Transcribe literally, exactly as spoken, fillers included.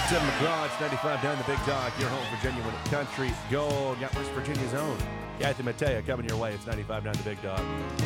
Tim McGraw, it's ninety-five down the Big Dog, your home for genuine country gold. Got West Virginia's own Kathy Mattea coming your way. It's ninety-five down the Big Dog.